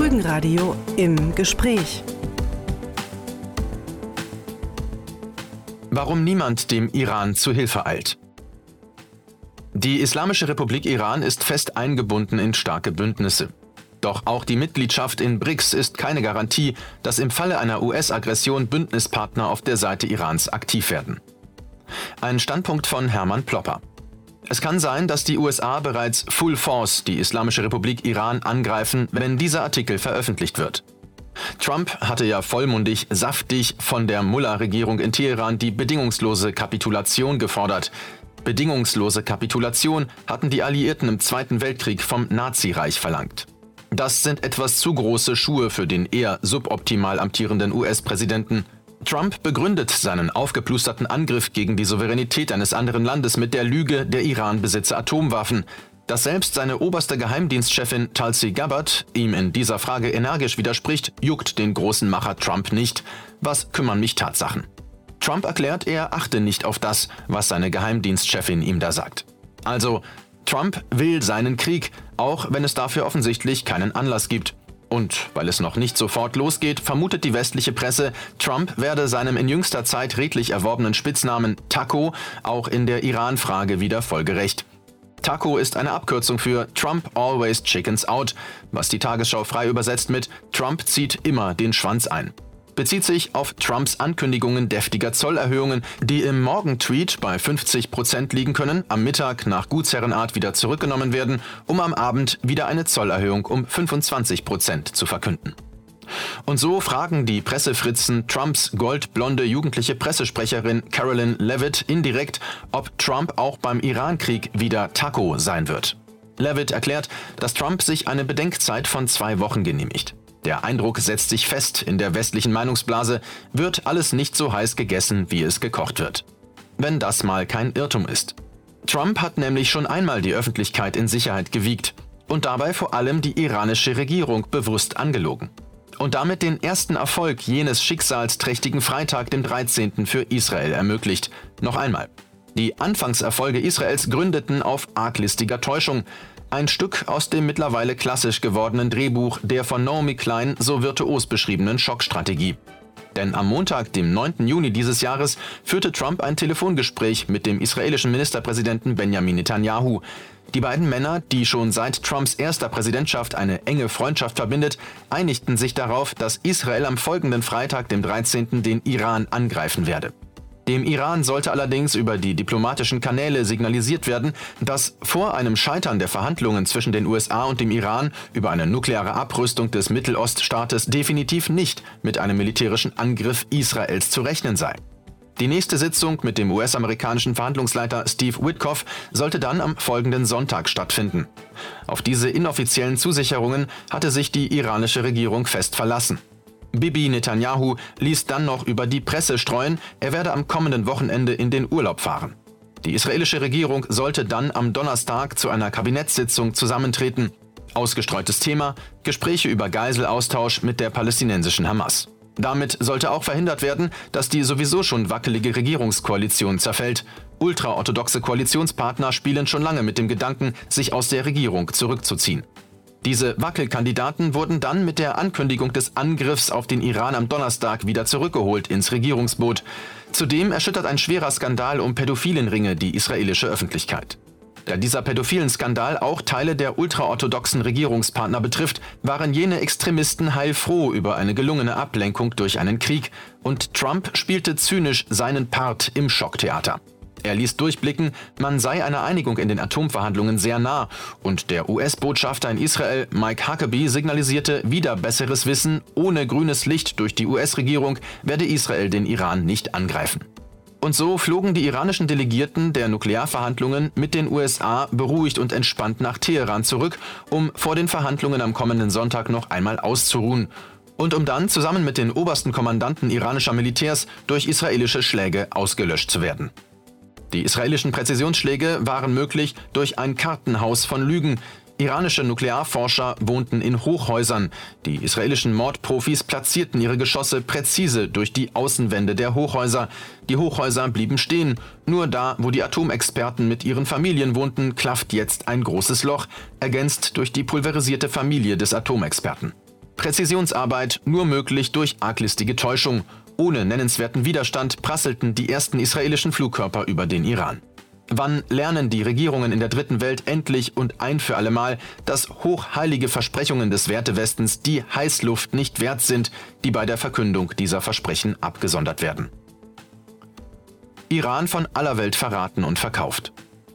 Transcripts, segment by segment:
Rügenradio im Gespräch. Warum niemand dem Iran zu Hilfe eilt. Die Islamische Republik Iran ist fest eingebunden in starke Bündnisse. Doch auch die Mitgliedschaft in BRICS ist keine Garantie, dass im Falle einer US-Aggression Bündnispartner auf der Seite Irans aktiv werden. Ein Standpunkt von Hermann Plopper. Es kann sein, dass die USA bereits Full Force die Islamische Republik Iran angreifen, wenn dieser Artikel veröffentlicht wird. Trump hatte ja vollmundig, saftig von der Mullah-Regierung in Teheran die bedingungslose Kapitulation gefordert. Bedingungslose Kapitulation hatten die Alliierten im Zweiten Weltkrieg vom Nazireich verlangt. Das sind etwas zu große Schuhe für den eher suboptimal amtierenden US-Präsidenten. Trump begründet seinen aufgeplusterten Angriff gegen die Souveränität eines anderen Landes mit der Lüge, der Iran besitze Atomwaffen. Dass selbst seine oberste Geheimdienstchefin Tulsi Gabbard ihm in dieser Frage energisch widerspricht, juckt den großen Macher Trump nicht. Was kümmern mich Tatsachen? Trump erklärt, er achte nicht auf das, was seine Geheimdienstchefin ihm da sagt. Also, Trump will seinen Krieg, auch wenn es dafür offensichtlich keinen Anlass gibt. Und weil es noch nicht sofort losgeht, vermutet die westliche Presse, Trump werde seinem in jüngster Zeit redlich erworbenen Spitznamen Taco auch in der Iran-Frage wieder folgerecht. Taco ist eine Abkürzung für Trump always chickens out, was die Tagesschau frei übersetzt mit Trump zieht immer den Schwanz ein. Bezieht sich auf Trumps Ankündigungen deftiger Zollerhöhungen, die im Morgentweet bei 50% liegen können, am Mittag nach Gutsherrenart wieder zurückgenommen werden, um am Abend wieder eine Zollerhöhung um 25% zu verkünden. Und so fragen die Pressefritzen Trumps goldblonde jugendliche Pressesprecherin Carolyn Levitt indirekt, ob Trump auch beim Irankrieg wieder Taco sein wird. Levitt erklärt, dass Trump sich eine Bedenkzeit von 2 Wochen genehmigt. Der Eindruck setzt sich fest in der westlichen Meinungsblase, wird alles nicht so heiß gegessen, wie es gekocht wird. Wenn das mal kein Irrtum ist. Trump hat nämlich schon einmal die Öffentlichkeit in Sicherheit gewiegt und dabei vor allem die iranische Regierung bewusst angelogen. Und damit den ersten Erfolg jenes schicksalsträchtigen Freitag, dem 13. für Israel ermöglicht. Noch einmal. Die Anfangserfolge Israels gründeten auf arglistiger Täuschung. Ein Stück aus dem mittlerweile klassisch gewordenen Drehbuch der von Naomi Klein so virtuos beschriebenen Schockstrategie. Denn am Montag, dem 9. Juni dieses Jahres, führte Trump ein Telefongespräch mit dem israelischen Ministerpräsidenten Benjamin Netanyahu. Die beiden Männer, die schon seit Trumps erster Präsidentschaft eine enge Freundschaft verbindet, einigten sich darauf, dass Israel am folgenden Freitag, dem 13., den Iran angreifen werde. Dem Iran sollte allerdings über die diplomatischen Kanäle signalisiert werden, dass vor einem Scheitern der Verhandlungen zwischen den USA und dem Iran über eine nukleare Abrüstung des Mitteloststaates definitiv nicht mit einem militärischen Angriff Israels zu rechnen sei. Die nächste Sitzung mit dem US-amerikanischen Verhandlungsleiter Steve Witkoff sollte dann am folgenden Sonntag stattfinden. Auf diese inoffiziellen Zusicherungen hatte sich die iranische Regierung fest verlassen. Bibi Netanyahu ließ dann noch über die Presse streuen, er werde am kommenden Wochenende in den Urlaub fahren. Die israelische Regierung sollte dann am Donnerstag zu einer Kabinettssitzung zusammentreten. Ausgestreutes Thema: Gespräche über Geiselaustausch mit der palästinensischen Hamas. Damit sollte auch verhindert werden, dass die sowieso schon wackelige Regierungskoalition zerfällt. Ultraorthodoxe Koalitionspartner spielen schon lange mit dem Gedanken, sich aus der Regierung zurückzuziehen. Diese Wackelkandidaten wurden dann mit der Ankündigung des Angriffs auf den Iran am Donnerstag wieder zurückgeholt ins Regierungsboot. Zudem erschüttert ein schwerer Skandal um Pädophilenringe die israelische Öffentlichkeit. Da dieser pädophilen Skandal auch Teile der ultraorthodoxen Regierungspartner betrifft, waren jene Extremisten heilfroh über eine gelungene Ablenkung durch einen Krieg und Trump spielte zynisch seinen Part im Schocktheater. Er ließ durchblicken, man sei einer Einigung in den Atomverhandlungen sehr nah und der US-Botschafter in Israel, Mike Huckabee, signalisierte wieder besseres Wissen, ohne grünes Licht durch die US-Regierung werde Israel den Iran nicht angreifen. Und so flogen die iranischen Delegierten der Nuklearverhandlungen mit den USA beruhigt und entspannt nach Teheran zurück, um vor den Verhandlungen am kommenden Sonntag noch einmal auszuruhen. Und um dann zusammen mit den obersten Kommandanten iranischer Militärs durch israelische Schläge ausgelöscht zu werden. Die israelischen Präzisionsschläge waren möglich durch ein Kartenhaus von Lügen. Iranische Nuklearforscher wohnten in Hochhäusern. Die israelischen Mordprofis platzierten ihre Geschosse präzise durch die Außenwände der Hochhäuser. Die Hochhäuser blieben stehen. Nur da, wo die Atomexperten mit ihren Familien wohnten, klafft jetzt ein großes Loch, ergänzt durch die pulverisierte Familie des Atomexperten. Präzisionsarbeit nur möglich durch arglistige Täuschung. Ohne nennenswerten Widerstand prasselten die ersten israelischen Flugkörper über den Iran. Wann lernen die Regierungen in der dritten Welt endlich und ein für allemal, dass hochheilige Versprechungen des Wertewestens die Heißluft nicht wert sind, die bei der Verkündung dieser Versprechen abgesondert werden? Iran von aller Welt verraten und verkauft.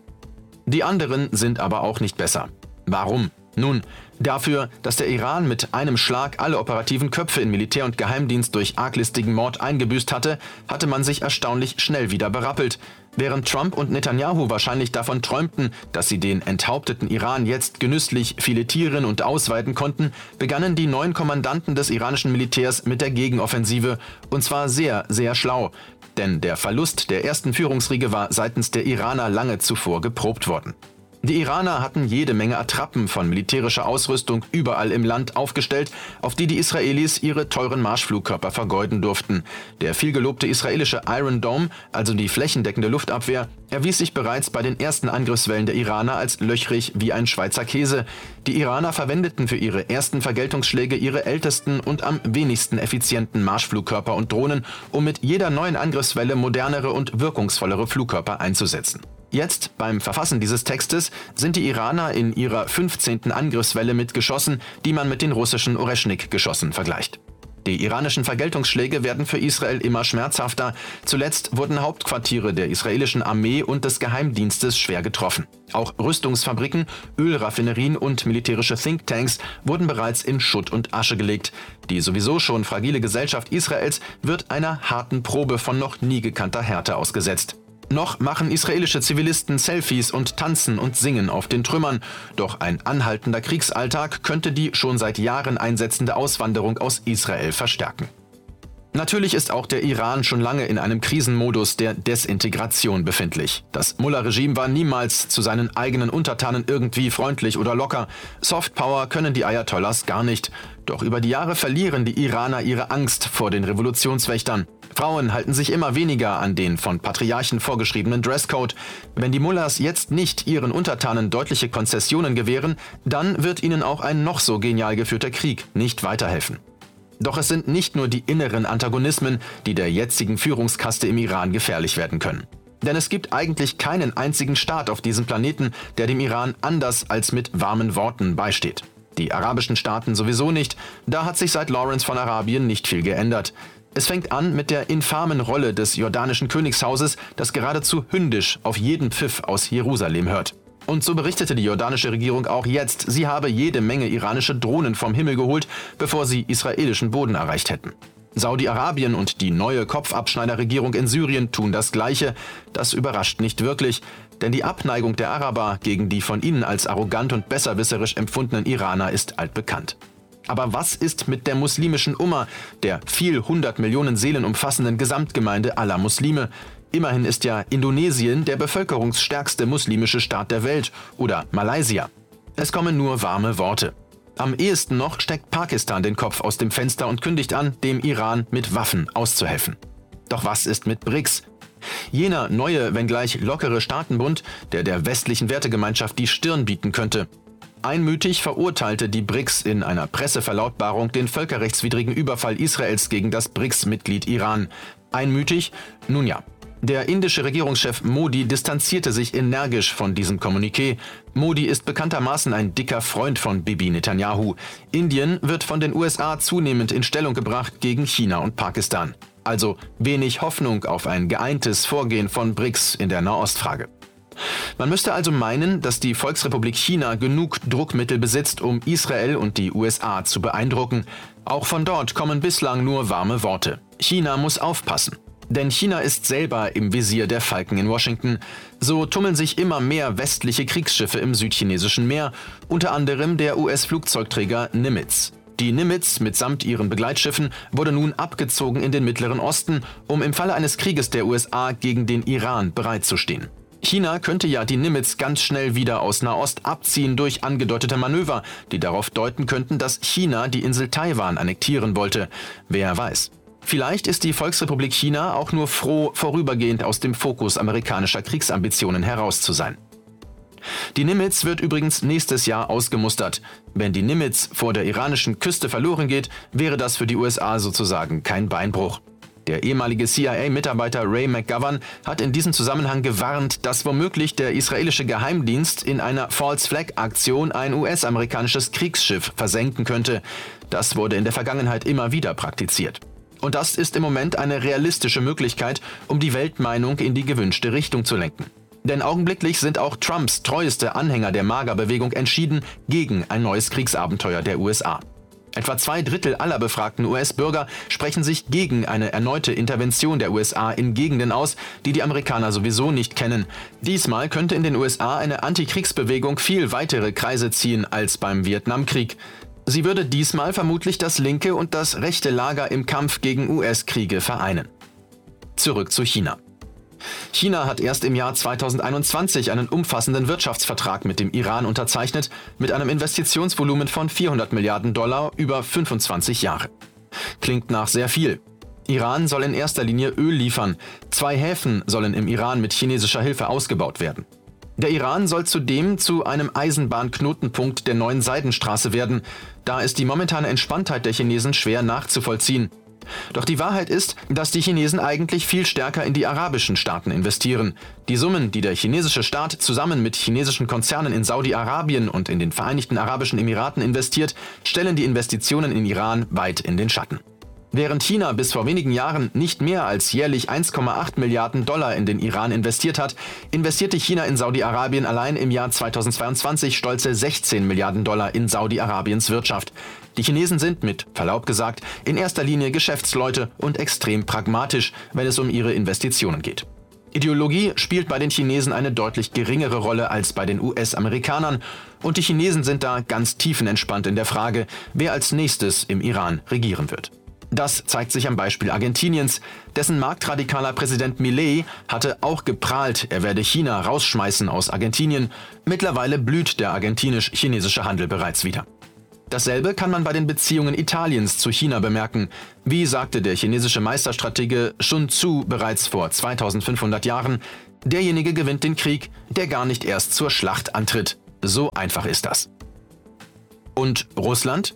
Die anderen sind aber auch nicht besser. Warum? Nun, dafür, dass der Iran mit einem Schlag alle operativen Köpfe in Militär und Geheimdienst durch arglistigen Mord eingebüßt hatte, hatte man sich erstaunlich schnell wieder berappelt. Während Trump und Netanyahu wahrscheinlich davon träumten, dass sie den enthaupteten Iran jetzt genüsslich filetieren und ausweiten konnten, begannen die neuen Kommandanten des iranischen Militärs mit der Gegenoffensive, und zwar sehr, sehr schlau. Denn der Verlust der ersten Führungsriege war seitens der Iraner lange zuvor geprobt worden. Die Iraner hatten jede Menge Attrappen von militärischer Ausrüstung überall im Land aufgestellt, auf die Israelis ihre teuren Marschflugkörper vergeuden durften. Der vielgelobte israelische Iron Dome, also die flächendeckende Luftabwehr, erwies sich bereits bei den ersten Angriffswellen der Iraner als löchrig wie ein Schweizer Käse. Die Iraner verwendeten für ihre ersten Vergeltungsschläge ihre ältesten und am wenigsten effizienten Marschflugkörper und Drohnen, um mit jeder neuen Angriffswelle modernere und wirkungsvollere Flugkörper einzusetzen. Jetzt, beim Verfassen dieses Textes, sind die Iraner in ihrer 15. Angriffswelle mit Geschossen, die man mit den russischen Oreschnik-Geschossen vergleicht. Die iranischen Vergeltungsschläge werden für Israel immer schmerzhafter. Zuletzt wurden Hauptquartiere der israelischen Armee und des Geheimdienstes schwer getroffen. Auch Rüstungsfabriken, Ölraffinerien und militärische Thinktanks wurden bereits in Schutt und Asche gelegt. Die sowieso schon fragile Gesellschaft Israels wird einer harten Probe von noch nie gekannter Härte ausgesetzt. Noch machen israelische Zivilisten Selfies und tanzen und singen auf den Trümmern. Doch ein anhaltender Kriegsalltag könnte die schon seit Jahren einsetzende Auswanderung aus Israel verstärken. Natürlich ist auch der Iran schon lange in einem Krisenmodus der Desintegration befindlich. Das Mullah-Regime war niemals zu seinen eigenen Untertanen irgendwie freundlich oder locker. Softpower können die Ayatollahs gar nicht. Doch über die Jahre verlieren die Iraner ihre Angst vor den Revolutionswächtern. Frauen halten sich immer weniger an den von Patriarchen vorgeschriebenen Dresscode. Wenn die Mullahs jetzt nicht ihren Untertanen deutliche Konzessionen gewähren, dann wird ihnen auch ein noch so genial geführter Krieg nicht weiterhelfen. Doch es sind nicht nur die inneren Antagonismen, die der jetzigen Führungskaste im Iran gefährlich werden können. Denn es gibt eigentlich keinen einzigen Staat auf diesem Planeten, der dem Iran anders als mit warmen Worten beisteht. Die arabischen Staaten sowieso nicht, da hat sich seit Lawrence von Arabien nicht viel geändert. Es fängt an mit der infamen Rolle des jordanischen Königshauses, das geradezu hündisch auf jeden Pfiff aus Jerusalem hört. Und so berichtete die jordanische Regierung auch jetzt, sie habe jede Menge iranische Drohnen vom Himmel geholt, bevor sie israelischen Boden erreicht hätten. Saudi-Arabien und die neue Kopfabschneiderregierung in Syrien tun das Gleiche. Das überrascht nicht wirklich, denn die Abneigung der Araber gegen die von ihnen als arrogant und besserwisserisch empfundenen Iraner ist altbekannt. Aber was ist mit der muslimischen Umma, der viel 100 Millionen Seelen umfassenden Gesamtgemeinde aller Muslime? Immerhin ist ja Indonesien der bevölkerungsstärkste muslimische Staat der Welt oder Malaysia. Es kommen nur warme Worte. Am ehesten noch steckt Pakistan den Kopf aus dem Fenster und kündigt an, dem Iran mit Waffen auszuhelfen. Doch was ist mit BRICS? Jener neue, wenngleich lockere Staatenbund, der der westlichen Wertegemeinschaft die Stirn bieten könnte. Einmütig verurteilte die BRICS in einer Presseverlautbarung den völkerrechtswidrigen Überfall Israels gegen das BRICS-Mitglied Iran. Einmütig? Nun ja. Der indische Regierungschef Modi distanzierte sich energisch von diesem Kommuniqué. Modi ist bekanntermaßen ein dicker Freund von Bibi Netanyahu. Indien wird von den USA zunehmend in Stellung gebracht gegen China und Pakistan. Also wenig Hoffnung auf ein geeintes Vorgehen von BRICS in der Nahostfrage. Man müsste also meinen, dass die Volksrepublik China genug Druckmittel besitzt, um Israel und die USA zu beeindrucken. Auch von dort kommen bislang nur warme Worte. China muss aufpassen. Denn China ist selber im Visier der Falken in Washington. So tummeln sich immer mehr westliche Kriegsschiffe im südchinesischen Meer, unter anderem der US-Flugzeugträger Nimitz. Die Nimitz mitsamt ihren Begleitschiffen wurde nun abgezogen in den Mittleren Osten, um im Falle eines Krieges der USA gegen den Iran bereitzustehen. China könnte ja die Nimitz ganz schnell wieder aus Nahost abziehen durch angedeutete Manöver, die darauf deuten könnten, dass China die Insel Taiwan annektieren wollte. Wer weiß. Vielleicht ist die Volksrepublik China auch nur froh, vorübergehend aus dem Fokus amerikanischer Kriegsambitionen heraus zu sein. Die Nimitz wird übrigens nächstes Jahr ausgemustert. Wenn die Nimitz vor der iranischen Küste verloren geht, wäre das für die USA sozusagen kein Beinbruch. Der ehemalige CIA-Mitarbeiter Ray McGovern hat in diesem Zusammenhang gewarnt, dass womöglich der israelische Geheimdienst in einer False-Flag-Aktion ein US-amerikanisches Kriegsschiff versenken könnte. Das wurde in der Vergangenheit immer wieder praktiziert. Und das ist im Moment eine realistische Möglichkeit, um die Weltmeinung in die gewünschte Richtung zu lenken. Denn augenblicklich sind auch Trumps treueste Anhänger der MAGA-Bewegung entschieden gegen ein neues Kriegsabenteuer der USA. Etwa 2/3 aller befragten US-Bürger sprechen sich gegen eine erneute Intervention der USA in Gegenden aus, die die Amerikaner sowieso nicht kennen. Diesmal könnte in den USA eine Antikriegsbewegung viel weitere Kreise ziehen als beim Vietnamkrieg. Sie würde diesmal vermutlich das linke und das rechte Lager im Kampf gegen US-Kriege vereinen. Zurück zu China. China hat erst im Jahr 2021 einen umfassenden Wirtschaftsvertrag mit dem Iran unterzeichnet, mit einem Investitionsvolumen von $400 Milliarden über 25 Jahre. Klingt nach sehr viel. Iran soll in erster Linie Öl liefern. 2 Häfen sollen im Iran mit chinesischer Hilfe ausgebaut werden. Der Iran soll zudem zu einem Eisenbahnknotenpunkt der neuen Seidenstraße werden. Da ist die momentane Entspanntheit der Chinesen schwer nachzuvollziehen. Doch die Wahrheit ist, dass die Chinesen eigentlich viel stärker in die arabischen Staaten investieren. Die Summen, die der chinesische Staat zusammen mit chinesischen Konzernen in Saudi-Arabien und in den Vereinigten Arabischen Emiraten investiert, stellen die Investitionen in Iran weit in den Schatten. Während China bis vor wenigen Jahren nicht mehr als jährlich $1,8 Milliarden in den Iran investiert hat, investierte China in Saudi-Arabien allein im Jahr 2022 stolze $16 Milliarden in Saudi-Arabiens Wirtschaft. Die Chinesen sind, mit Verlaub gesagt, in erster Linie Geschäftsleute und extrem pragmatisch, wenn es um ihre Investitionen geht. Ideologie spielt bei den Chinesen eine deutlich geringere Rolle als bei den US-Amerikanern und die Chinesen sind da ganz tiefenentspannt in der Frage, wer als nächstes im Iran regieren wird. Das zeigt sich am Beispiel Argentiniens. Dessen marktradikaler Präsident Milei hatte auch geprahlt, er werde China rausschmeißen aus Argentinien. Mittlerweile blüht der argentinisch-chinesische Handel bereits wieder. Dasselbe kann man bei den Beziehungen Italiens zu China bemerken. Wie sagte der chinesische Meisterstratege Sun Tzu bereits vor 2500 Jahren, derjenige gewinnt den Krieg, der gar nicht erst zur Schlacht antritt. So einfach ist das. Und Russland?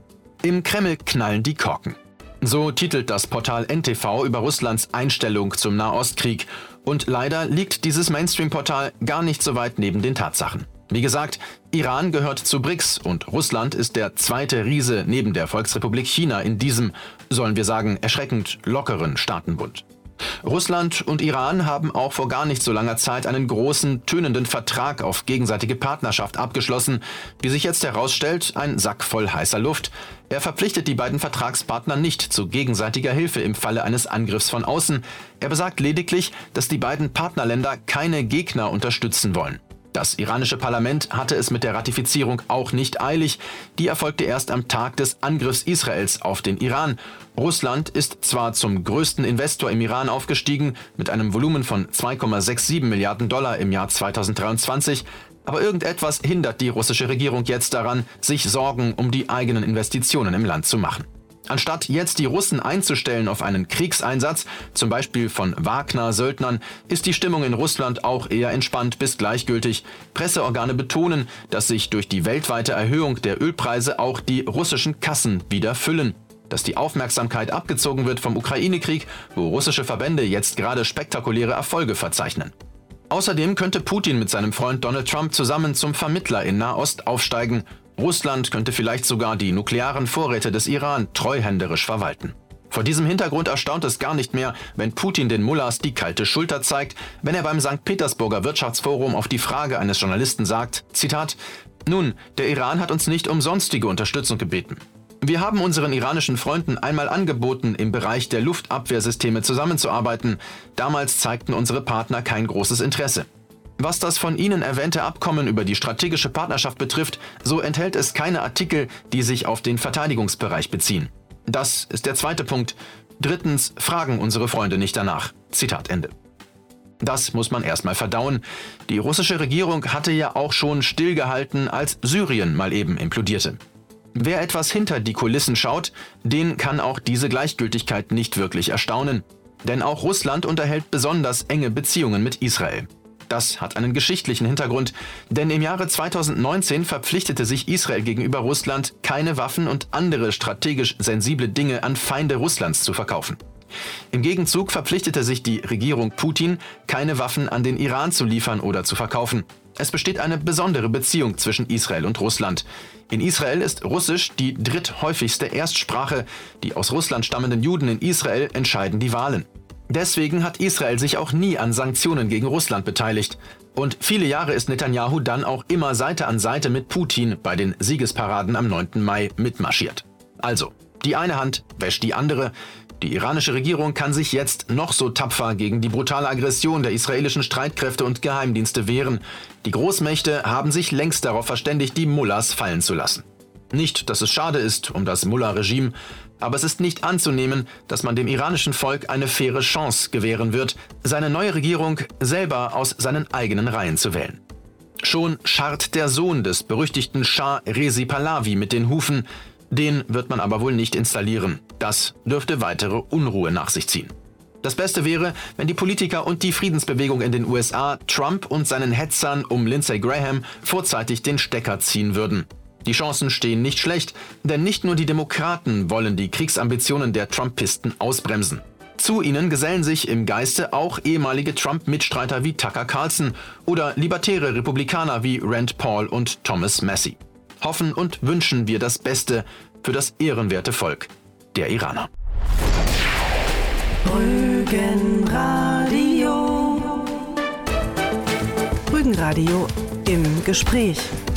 Im Kreml knallen die Korken. So titelt das Portal NTV über Russlands Einstellung zum Nahostkrieg. Und leider liegt dieses Mainstream-Portal gar nicht so weit neben den Tatsachen. Wie gesagt, Iran gehört zu BRICS und Russland ist der zweite Riese neben der Volksrepublik China in diesem, sollen wir sagen, erschreckend lockeren Staatenbund. Russland und Iran haben auch vor gar nicht so langer Zeit einen großen, tönenden Vertrag auf gegenseitige Partnerschaft abgeschlossen. Wie sich jetzt herausstellt, ein Sack voll heißer Luft. Er verpflichtet die beiden Vertragspartner nicht zu gegenseitiger Hilfe im Falle eines Angriffs von außen. Er besagt lediglich, dass die beiden Partnerländer keine Gegner unterstützen wollen. Das iranische Parlament hatte es mit der Ratifizierung auch nicht eilig. Die erfolgte erst am Tag des Angriffs Israels auf den Iran. Russland ist zwar zum größten Investor im Iran aufgestiegen, mit einem Volumen von $2,67 Milliarden im Jahr 2023, aber irgendetwas hindert die russische Regierung jetzt daran, sich Sorgen um die eigenen Investitionen im Land zu machen. Anstatt jetzt die Russen einzustellen auf einen Kriegseinsatz, zum Beispiel von Wagner-Söldnern, ist die Stimmung in Russland auch eher entspannt bis gleichgültig. Presseorgane betonen, dass sich durch die weltweite Erhöhung der Ölpreise auch die russischen Kassen wieder füllen. Dass die Aufmerksamkeit abgezogen wird vom Ukraine-Krieg, wo russische Verbände jetzt gerade spektakuläre Erfolge verzeichnen. Außerdem könnte Putin mit seinem Freund Donald Trump zusammen zum Vermittler in Nahost aufsteigen. Russland könnte vielleicht sogar die nuklearen Vorräte des Iran treuhänderisch verwalten. Vor diesem Hintergrund erstaunt es gar nicht mehr, wenn Putin den Mullahs die kalte Schulter zeigt, wenn er beim St. Petersburger Wirtschaftsforum auf die Frage eines Journalisten sagt, Zitat, »Nun, der Iran hat uns nicht um sonstige Unterstützung gebeten. Wir haben unseren iranischen Freunden einmal angeboten, im Bereich der Luftabwehrsysteme zusammenzuarbeiten. Damals zeigten unsere Partner kein großes Interesse. Was das von Ihnen erwähnte Abkommen über die strategische Partnerschaft betrifft, so enthält es keine Artikel, die sich auf den Verteidigungsbereich beziehen. Das ist der zweite Punkt. Drittens fragen unsere Freunde nicht danach.« Zitat Ende. Das muss man erstmal verdauen. Die russische Regierung hatte ja auch schon stillgehalten, als Syrien mal eben implodierte. Wer etwas hinter die Kulissen schaut, den kann auch diese Gleichgültigkeit nicht wirklich erstaunen. Denn auch Russland unterhält besonders enge Beziehungen mit Israel. Das hat einen geschichtlichen Hintergrund, denn im Jahre 2019 verpflichtete sich Israel gegenüber Russland, keine Waffen und andere strategisch sensible Dinge an Feinde Russlands zu verkaufen. Im Gegenzug verpflichtete sich die Regierung Putin, keine Waffen an den Iran zu liefern oder zu verkaufen. Es besteht eine besondere Beziehung zwischen Israel und Russland. In Israel ist Russisch die dritthäufigste Erstsprache. Die aus Russland stammenden Juden in Israel entscheiden die Wahlen. Deswegen hat Israel sich auch nie an Sanktionen gegen Russland beteiligt. Und viele Jahre ist Netanyahu dann auch immer Seite an Seite mit Putin bei den Siegesparaden am 9. Mai mitmarschiert. Also, die eine Hand wäscht die andere. Die iranische Regierung kann sich jetzt noch so tapfer gegen die brutale Aggression der israelischen Streitkräfte und Geheimdienste wehren. Die Großmächte haben sich längst darauf verständigt, die Mullahs fallen zu lassen. Nicht, dass es schade ist um das Mullah-Regime, aber es ist nicht anzunehmen, dass man dem iranischen Volk eine faire Chance gewähren wird, seine neue Regierung selber aus seinen eigenen Reihen zu wählen. Schon scharrt der Sohn des berüchtigten Schah Rezi Pahlavi mit den Hufen. Den wird man aber wohl nicht installieren. Das dürfte weitere Unruhe nach sich ziehen. Das Beste wäre, wenn die Politiker und die Friedensbewegung in den USA Trump und seinen Hetzern um Lindsey Graham vorzeitig den Stecker ziehen würden. Die Chancen stehen nicht schlecht, denn nicht nur die Demokraten wollen die Kriegsambitionen der Trumpisten ausbremsen. Zu ihnen gesellen sich im Geiste auch ehemalige Trump-Mitstreiter wie Tucker Carlson oder libertäre Republikaner wie Rand Paul und Thomas Massie. Hoffen und wünschen wir das Beste für das ehrenwerte Volk der Iraner. Rügenradio. Rügenradio im Gespräch.